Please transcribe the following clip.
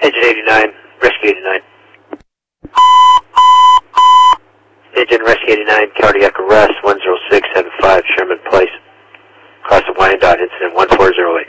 Agent 89, Rescue 89. Agent Rescue 89, cardiac arrest, 10675 Sherman Place. Cross the Wyandotte, incident 1408.